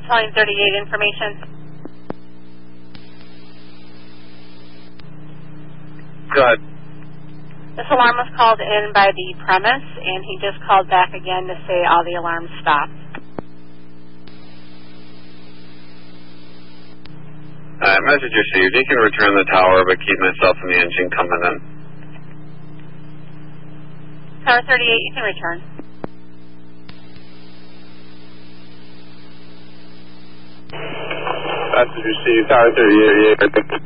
Calling 38 information. Go ahead. This alarm was called in by the premise, and he just called back again to say all the alarms stopped. Message received. You can return the tower, but keep myself and the engine coming in. Tower 38, you can return. Message received. Tower 38.